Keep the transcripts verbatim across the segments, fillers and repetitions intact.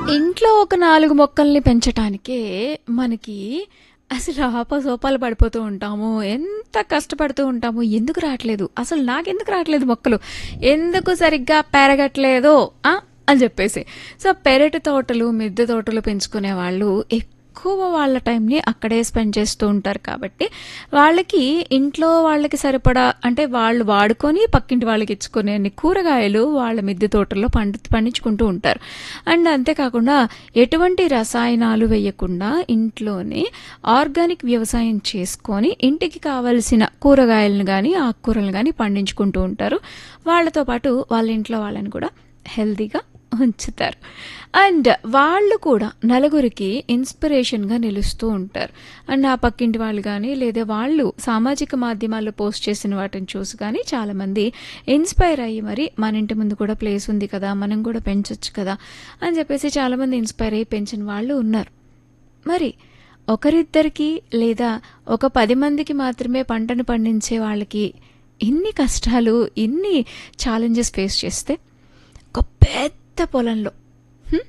ఇంట్లో ఒక నాలుగు మొక్కల్ని పెంచటానికే మనకి అసలు ఆపసోపాలు పడిపోతూ ఉంటాము. ఎంత కష్టపడుతూ ఉంటాము. ఎందుకు రావట్లేదు, అసలు నాకెందుకు రావట్లేదు మొక్కలు, ఎందుకు సరిగ్గా పెరగట్లేదు ఆ అని చెప్పేసి. సో పెరటి తోటలు, మిద్దె తోటలు పెంచుకునే వాళ్ళు ఎక్కువ వాళ్ళ టైంని అక్కడే స్పెండ్ చేస్తూ ఉంటారు. కాబట్టి వాళ్ళకి ఇంట్లో వాళ్ళకి సరిపడా అంటే వాళ్ళు వాడుకొని పక్కింటి వాళ్ళకి ఇచ్చుకునే అన్ని కూరగాయలు వాళ్ళ మిద్దె తోటల్లో పండి పండించుకుంటూ ఉంటారు. అండ్ అంతేకాకుండా ఎటువంటి రసాయనాలు వేయకుండా ఇంట్లోనే ఆర్గానిక్ వ్యవసాయం చేసుకొని ఇంటికి కావలసిన కూరగాయలను కానీ ఆకుకూరలు కానీ పండించుకుంటూ ఉంటారు. వాళ్ళతో పాటు వాళ్ళ ఇంట్లో వాళ్ళని కూడా హెల్తీగా ఉంచుతారు. అండ్ వాళ్ళు కూడా నలుగురికి ఇన్స్పిరేషన్గా నిలుస్తూ ఉంటారు. అండ్ ఆ పక్కింటి వాళ్ళు కానీ లేదా వాళ్ళు సామాజిక మాధ్యమాల్లో పోస్ట్ చేసిన వాటిని చూసి కానీ చాలామంది ఇన్స్పైర్ అయ్యి మరి మన ఇంటి ముందు కూడా ప్లేస్ ఉంది కదా, మనం కూడా పెంచొచ్చు కదా అని చెప్పేసి చాలామంది ఇన్స్పైర్ అయ్యి పెంచిన వాళ్ళు ఉన్నారు. మరి ఒకరిద్దరికి లేదా ఒక పది మందికి మాత్రమే పంటను పండించే వాళ్ళకి ఇన్ని కష్టాలు, ఇన్ని ఛాలెంజెస్ ఫేస్ చేస్తే ఒక పెద్ద పొలంలో హ్మ్,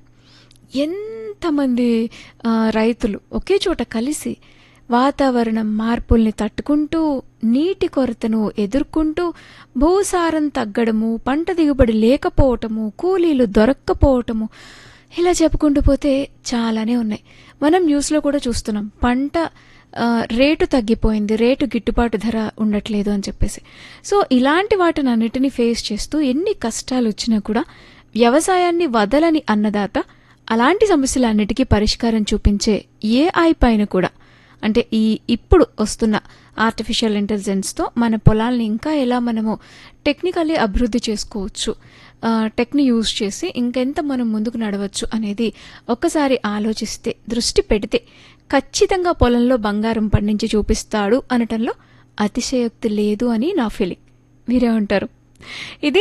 ఎంతమంది ఆ, రైతులు ఒకే చోట కలిసి వాతావరణం మార్పుల్ని తట్టుకుంటూ, నీటి కొరతను ఎదుర్కొంటూ, భూసారం తగ్గడము, పంట దిగుబడి లేకపోవటము, కూలీలు దొరక్కపోవటము, ఇలా చెప్పుకుంటూ పోతే చాలానే ఉన్నాయి. మనం న్యూస్లో కూడా చూస్తున్నాం, పంట ఆ, రేటు తగ్గిపోయింది, రేటు గిట్టుబాటు ధర ఉండట్లేదు అని చెప్పేసి. సో ఇలాంటి వాటిని అన్నిటినీ ఫేస్ చేస్తూ ఎన్ని కష్టాలు వచ్చినా కూడా వ్యవసాయాన్ని వదలని అన్నదాత అలాంటి సమస్యలన్నిటికీ పరిష్కారం చూపించే ఏఐ పైన కూడా, అంటే ఈ ఇప్పుడు వస్తున్న ఆర్టిఫిషియల్ ఇంటెలిజెన్స్తో మన పొలాల్ని ఇంకా ఎలా మనము టెక్నికల్లీ అభివృద్ధి చేసుకోవచ్చు, టెక్ని యూజ్ చేసి ఇంకెంత మనం ముందుకు నడవచ్చు అనేది ఒక్కసారి ఆలోచిస్తే, దృష్టి పెడితే ఖచ్చితంగా పొలంలో బంగారం పండించి చూపిస్తాడు అనటంలో అతిశయోక్తి లేదు అని నా ఫీలింగ్. మీరేమంటారు? ఇది